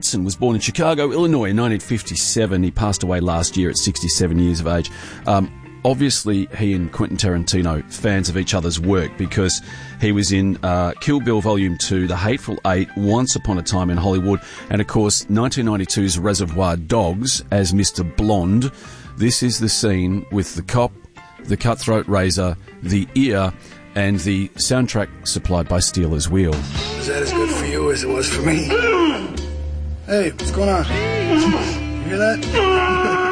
Hudson was born in Chicago, Illinois in 1957. He passed away last year at 67 years of age. Obviously, he and Quentin Tarantino, fans of each other's work, because he was in Kill Bill Volume 2, The Hateful Eight, Once Upon a Time in Hollywood, and of course 1992's Reservoir Dogs as Mr. Blonde. This is the scene with the cop, the cutthroat razor, the ear, and the soundtrack supplied by Steelers Wheel. Is that as good for you as it was for me? Hey, what's going on? You hear that?